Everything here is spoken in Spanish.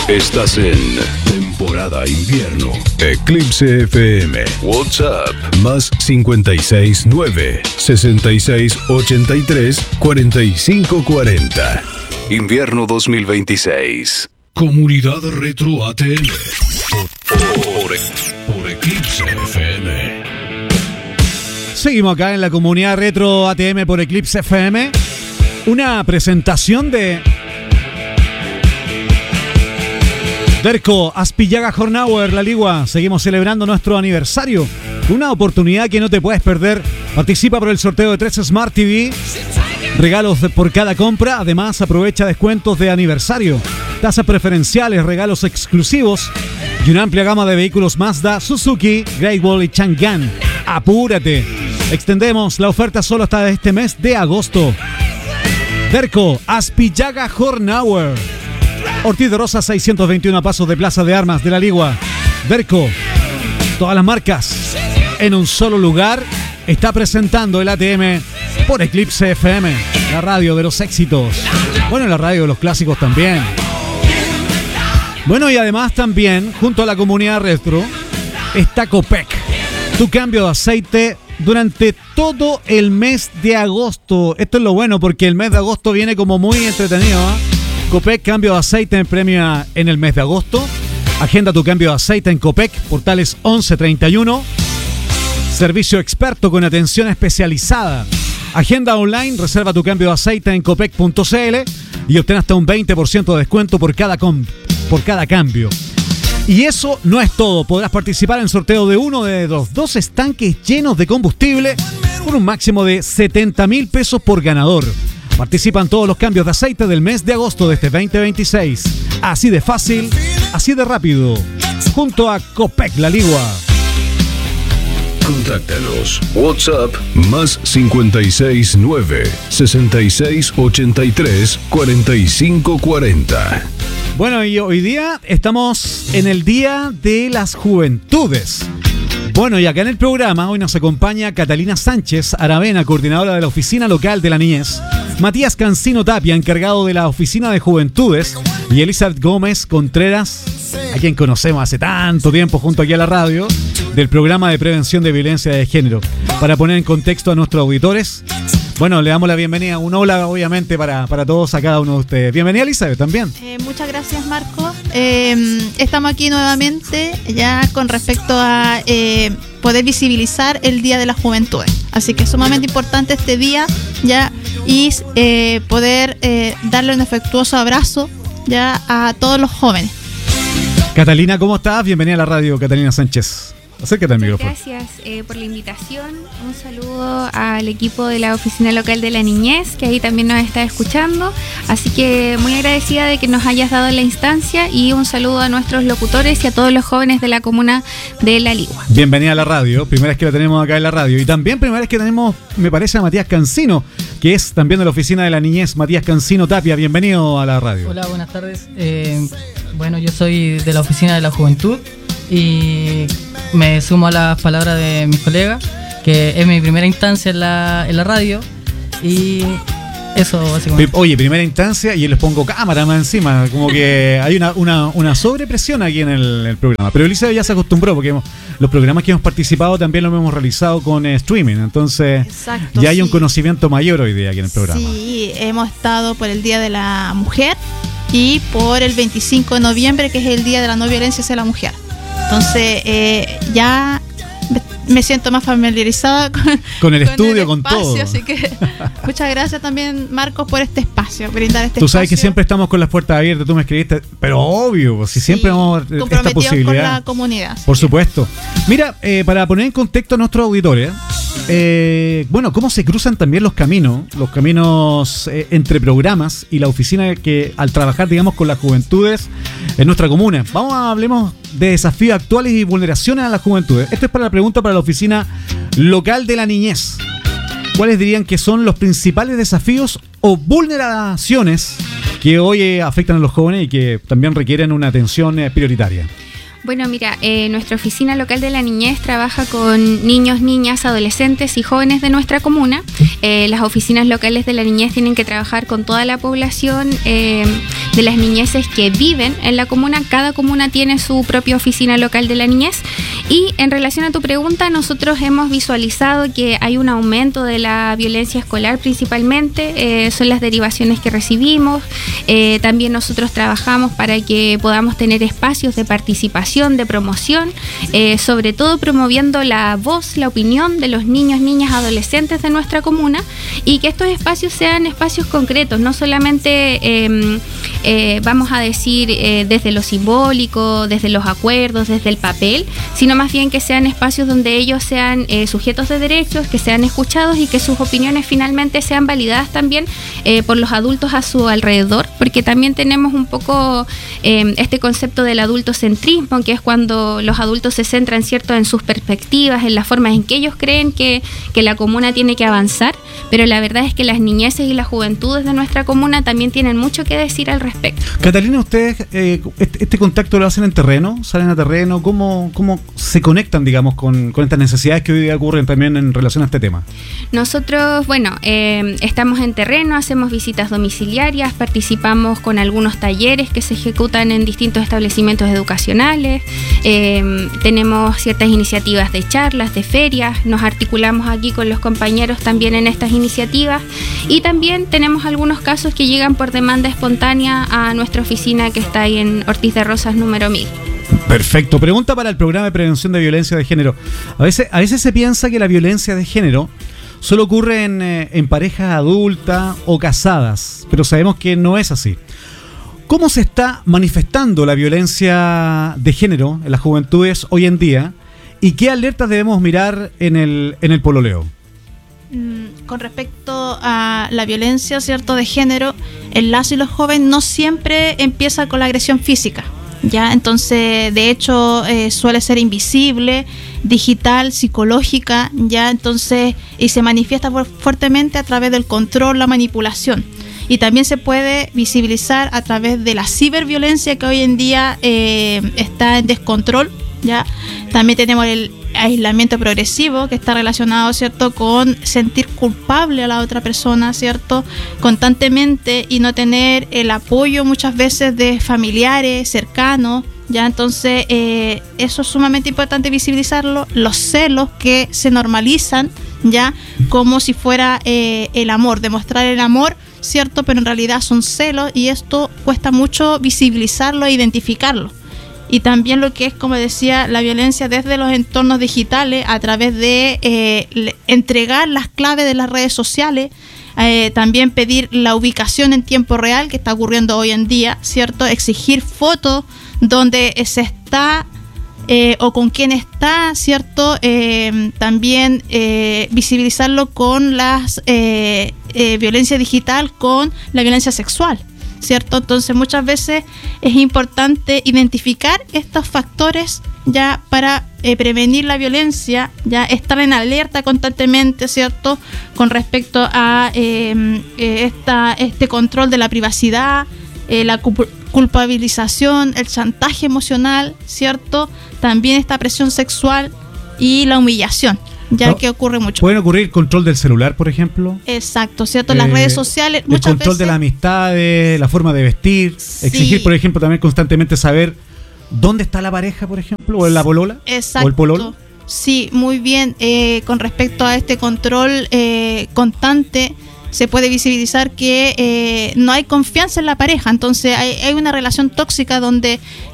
Estás en temporada invierno. Eclipse FM. WhatsApp más 569 6683 4540. Invierno 2026. Comunidad Retro ATM. Por Eclipse FM. Seguimos acá en la comunidad Retro ATM por Eclipse FM. Una presentación de Derco Aspillaga Hornauer, La Ligua. Seguimos celebrando nuestro aniversario. Una oportunidad que no te puedes perder. Participa por el sorteo de 3 Smart TV. Regalos por cada compra. Además, aprovecha descuentos de aniversario. Tasas preferenciales, regalos exclusivos y una amplia gama de vehículos Mazda, Suzuki, Great Wall y Chang'an. ¡Apúrate! Extendemos la oferta solo hasta este mes de agosto. Derco Aspillaga Hornauer. Ortiz de Rosa 621 a pasos de Plaza de Armas de La Ligua. Derco, todas las marcas en un solo lugar. Está presentando el ATM por Eclipse FM, la radio de los éxitos. Bueno, la radio de los clásicos también. Bueno, y además también, junto a la comunidad retro, está Copec. Tu cambio de aceite durante todo el mes de agosto. Esto es lo bueno porque el mes de agosto viene como muy entretenido, ¿eh? Copec, cambio de aceite en premia en el mes de agosto. Agenda tu cambio de aceite en Copec, portales 1131. Servicio experto con atención especializada. Agenda online, reserva tu cambio de aceite en copec.cl y obtén hasta un 20% de descuento por cada cambio. Y eso no es todo. Podrás participar en el sorteo de uno de los 2 estanques llenos de combustible por un máximo de 70.000 pesos por ganador. Participan todos los cambios de aceite del mes de agosto de este 2026. Así de fácil, así de rápido. Junto a Copec La Ligua. Contáctanos. WhatsApp más 569 6683 4540. Bueno, y hoy día estamos en el Día de las Juventudes. Bueno, y acá en el programa hoy nos acompaña Catalina Sánchez Aravena, coordinadora de la Oficina Local de la Niñez, Matías Cancino Tapia, encargado de la Oficina de Juventudes, y Elizabeth Gómez Contreras, a quien conocemos hace tanto tiempo junto aquí a la radio, del programa de prevención de violencia de género. Para poner en contexto a nuestros auditores, bueno, le damos la bienvenida, un hola obviamente para todos, a cada uno de ustedes. Bienvenida, Elizabeth, también. Muchas gracias, Marco. Estamos aquí nuevamente ya con respecto a poder visibilizar el Día de la Juventud. Así que es sumamente importante este día ya y poder darle un afectuoso abrazo ya a todos los jóvenes. Catalina, ¿cómo estás? Bienvenida a la radio, Catalina Sánchez. Acércate al micrófono. Gracias por la invitación. Un saludo al equipo de la Oficina Local de la Niñez, que ahí también nos está escuchando. Así que muy agradecida de que nos hayas dado la instancia y un saludo a nuestros locutores y a todos los jóvenes de la comuna de La Ligua. Bienvenida a la radio, primera vez que la tenemos acá en la radio. Y también primera vez que tenemos, me parece, a Matías Cancino, que es también de la Oficina de la Niñez. Matías Cancino Tapia, bienvenido a la radio. Hola, buenas tardes. Bueno, yo soy de la Oficina de la Juventud y me sumo a las palabras de mis colegas, que es mi primera instancia en la radio y eso básicamente. Oye, primera instancia y les pongo cámara más encima, como que hay una sobrepresión aquí en el programa. Pero Elizabeth ya se acostumbró porque los programas que hemos participado también los hemos realizado con streaming, entonces exacto, ya hay un conocimiento mayor hoy día aquí en el programa. Sí, hemos estado por el Día de la Mujer y por el 25 de noviembre, que es el Día de la No Violencia hacia la Mujer. Entonces, ya me siento más familiarizada con el estudio, el con todo. Así que muchas gracias también, Marcos, por este espacio, brindar este espacio. Tú sabes espacio. Que siempre estamos con las puertas abiertas, tú me escribiste, pero obvio, pues, si siempre vamos a esta posibilidad. Con la comunidad. Por supuesto. Mira, para poner en contexto a nuestros auditores, bueno, cómo se cruzan también los caminos entre programas y la oficina que al trabajar, digamos, con las juventudes en nuestra comuna. Hablemos de desafíos actuales y vulneraciones a las juventudes. Esto es para la pregunta para la Oficina Local de la Niñez. ¿Cuáles dirían que son los principales desafíos o vulneraciones que hoy afectan a los jóvenes y que también requieren una atención prioritaria? Bueno, mira, nuestra oficina local de la niñez trabaja con niños, niñas, adolescentes y jóvenes de nuestra comuna. Las oficinas locales de la niñez tienen que trabajar con toda la población de las niñeces que viven en la comuna. Cada comuna tiene su propia oficina local de la niñez. Y en relación a tu pregunta, nosotros hemos visualizado que hay un aumento de la violencia escolar principalmente. Son las derivaciones que recibimos. También nosotros trabajamos para que podamos tener espacios de participación, de promoción, sobre todo promoviendo la voz, la opinión de los niños, niñas, adolescentes de nuestra comuna, y que estos espacios sean espacios concretos, no solamente vamos a decir desde lo simbólico, desde los acuerdos, desde el papel, sino más bien que sean espacios donde ellos sean sujetos de derechos, que sean escuchados y que sus opiniones finalmente sean validadas también por los adultos a su alrededor, porque también tenemos un poco este concepto del adultocentrismo, que es cuando los adultos se centran, ¿cierto?, en sus perspectivas, en las formas en que ellos creen que la comuna tiene que avanzar, pero la verdad es que las niñeces y las juventudes de nuestra comuna también tienen mucho que decir al respecto. Catalina, ¿ustedes este contacto lo hacen en terreno? ¿Salen a terreno? ¿Cómo se conectan, digamos, con estas necesidades que hoy día ocurren también en relación a este tema? Nosotros, bueno, estamos en terreno, hacemos visitas domiciliarias, participamos con algunos talleres que se ejecutan en distintos establecimientos educacionales, tenemos ciertas iniciativas de charlas, de ferias, nos articulamos aquí con los compañeros también en estas iniciativas, y también tenemos algunos casos que llegan por demanda espontánea a nuestra oficina que está ahí en Ortiz de Rosas número 1000. Perfecto. Pregunta para el programa de prevención de violencia de género. A veces se piensa que la violencia de género solo ocurre en parejas adultas o casadas, pero sabemos que no es así. ¿Cómo se está manifestando la violencia de género en las juventudes hoy en día? ¿Y qué alertas debemos mirar en el pololeo? Con respecto a la violencia, ¿cierto?, de género, el lazo y los jóvenes no siempre empieza con la agresión física, ¿ya? Entonces, de hecho, suele ser invisible, digital, psicológica, ¿ya? Entonces, y se manifiesta fuertemente a través del control, la manipulación. Y también se puede visibilizar a través de la ciberviolencia que hoy en día está en descontrol, ¿ya? También tenemos el aislamiento progresivo, que está relacionado, ¿cierto?, con sentir culpable a la otra persona, ¿cierto?, constantemente, y no tener el apoyo muchas veces de familiares cercanos, ¿ya? Entonces eso es sumamente importante visibilizarlo. Los celos que se normalizan, ¿ya?, como si fuera el amor, demostrar el amor, ¿cierto?, pero en realidad son celos, y esto cuesta mucho visibilizarlo e identificarlo. Y también lo que es, como decía, la violencia desde los entornos digitales, a través de entregar las claves de las redes sociales, también pedir la ubicación en tiempo real, que está ocurriendo hoy en día, ¿cierto? Exigir fotos donde se está o con quién está, ¿cierto? También visibilizarlo con las violencia digital, con la violencia sexual, ¿cierto? Entonces muchas veces es importante identificar estos factores ya para prevenir la violencia, ya estar en alerta constantemente, ¿cierto?, con respecto a este control de la privacidad, la culpabilización, el chantaje emocional, ¿cierto?, también esta presión sexual y la humillación, ya que ocurre mucho. ¿Pueden ocurrir control del celular, por ejemplo? Exacto, ¿cierto? Las redes sociales, el control veces, de las amistades, la forma de vestir, sí. Exigir, por ejemplo, también constantemente saber dónde está la pareja, por ejemplo, o la polola, exacto, o el pololo. Sí, muy bien. Con respecto a este control constante, se puede visibilizar que no hay confianza en la pareja, entonces hay una relación tóxica donde